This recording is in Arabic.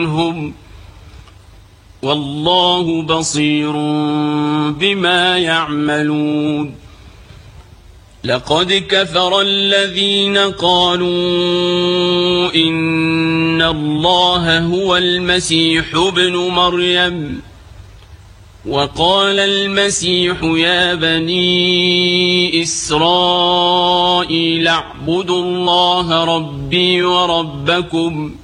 عنهم والله بصير بما يعملون. لقد كفر الذين قالوا إن الله هو المسيح ابن مريم وقال المسيح يا بني إسرائيل اعبدوا الله ربي وربكم